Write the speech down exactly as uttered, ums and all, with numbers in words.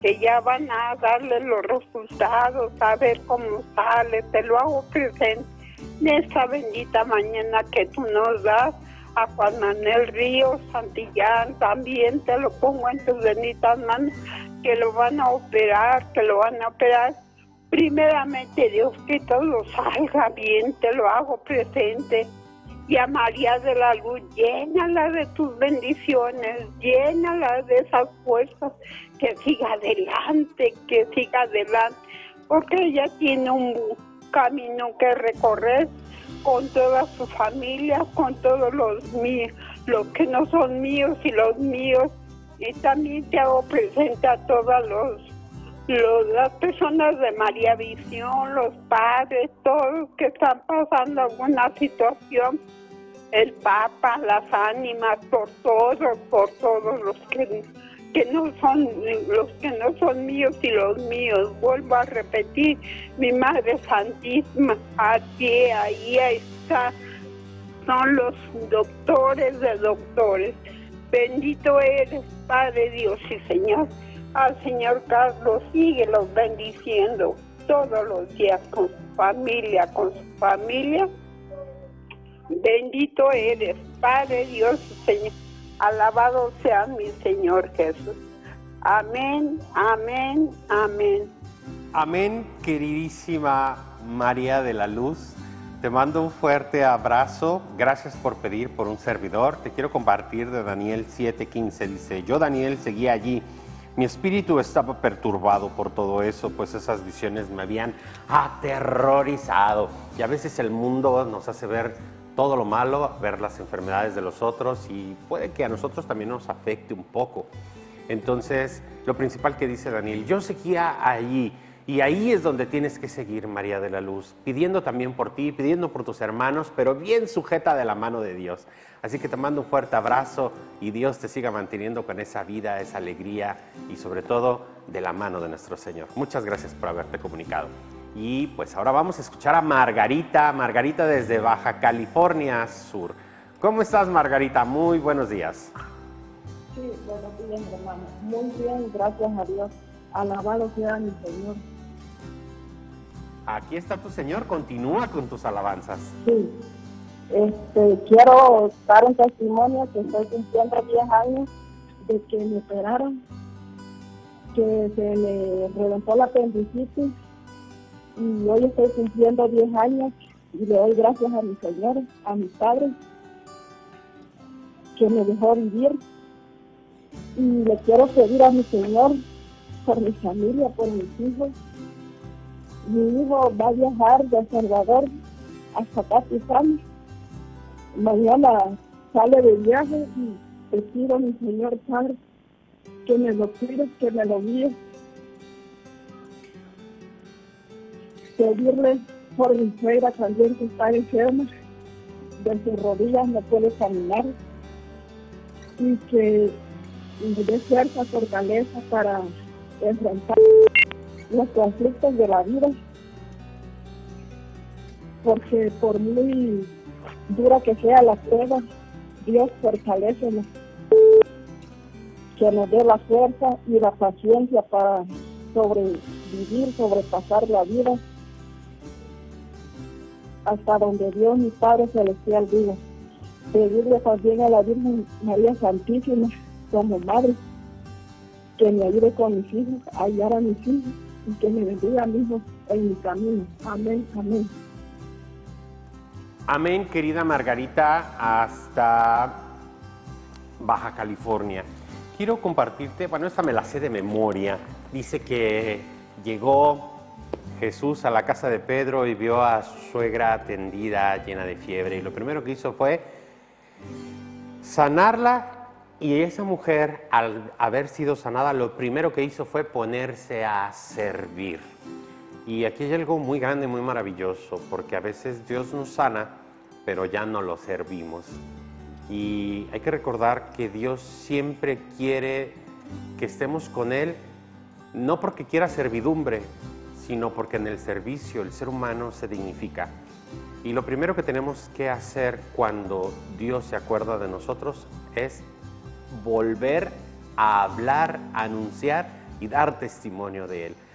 que ya van a darle los resultados, a ver cómo sale. Te lo hago presente en esta bendita mañana que tú nos das. A Juan Manuel Ríos Santillán también te lo pongo en tus benditas manos, que lo van a operar, que lo van a operar. Primeramente, Dios, que todo salga bien, te lo hago presente. Y a María de la Luz, llénala de tus bendiciones, llénala de esas fuerzas, que siga adelante, que siga adelante, porque ella tiene un camino que recorrer con toda su familia, con todos los míos, los que no son míos y los míos. Y también te hago presente a todas los, los, las personas de María Visión, los padres, todos que están pasando alguna situación. El Papa, las ánimas, por todos, por todos los que, que no son los que no son míos y los míos. Vuelvo a repetir, mi Madre Santísima, aquí, ahí está, son los doctores de doctores. Bendito eres, Padre Dios y Señor. Al Señor Carlos, síguelos bendiciendo todos los días con su familia, con su familia. Bendito eres, Padre Dios y Señor. Alabado sea mi Señor Jesús. Amén, amén, amén. Amén, queridísima María de la Luz. Te mando un fuerte abrazo. Gracias por pedir por un servidor. Te quiero compartir de Daniel siete quince. Dice, yo Daniel seguía allí. Mi espíritu estaba perturbado por todo eso, pues esas visiones me habían aterrorizado. Y a veces el mundo nos hace ver todo lo malo, ver las enfermedades de los otros, y puede que a nosotros también nos afecte un poco. Entonces, lo principal que dice Daniel, yo seguía allí, y ahí es donde tienes que seguir, María de la Luz, pidiendo también por ti, pidiendo por tus hermanos, pero bien sujeta de la mano de Dios. Así que te mando un fuerte abrazo y Dios te siga manteniendo con esa vida, esa alegría y sobre todo de la mano de nuestro Señor. Muchas gracias por haberte comunicado. Y pues ahora vamos a escuchar a Margarita, Margarita desde Baja California Sur. ¿Cómo estás, Margarita? Muy buenos días. Sí, buenos días, hermano. Muy bien, gracias a Dios. Alabado sea mi Señor. Aquí está tu Señor, continúa con tus alabanzas. Sí, este, quiero dar un testimonio que estoy cumpliendo diez años de que me operaron, que se me reventó la apendicitis. Y hoy estoy cumpliendo diez años y le doy gracias a mi Señor, a mi Padre, que me dejó vivir. Y le quiero pedir a mi Señor por mi familia, por mis hijos. Mi hijo va a viajar de El Salvador hasta Catizán. Mañana sale de viaje y te pido, mi Señor Padre, que me lo cuides, que me lo guíes. Pedirle por mi suegra también, que está enferma, de sus rodillas no puede caminar, y que me dé fuerza, fortaleza para enfrentar los conflictos de la vida, porque por muy dura que sea la prueba, Dios fortalécenos, que nos dé la fuerza y la paciencia para sobrevivir, sobrepasar la vida hasta donde Dios, mi Padre Celestial, diga. Pedirle también a la Virgen María Santísima, como madre, que me ayude con mis hijos, a hallar a mis hijos, y que me bendiga a mis hijos en mi camino. Amén, amén. Amén, querida Margarita, hasta Baja California. Quiero compartirte, bueno, esta me la sé de memoria. Dice que llegó Jesús a la casa de Pedro y vio a su suegra tendida, llena de fiebre, y lo primero que hizo fue sanarla. Y esa mujer, al haber sido sanada, lo primero que hizo fue ponerse a servir. Y aquí hay algo muy grande, muy maravilloso, porque a veces Dios nos sana, pero ya no lo servimos. Y hay que recordar que Dios siempre quiere que estemos con Él, no porque quiera servidumbre, sino porque en el servicio el ser humano se dignifica. Y lo primero que tenemos que hacer cuando Dios se acuerda de nosotros es volver a hablar, a anunciar y dar testimonio de Él.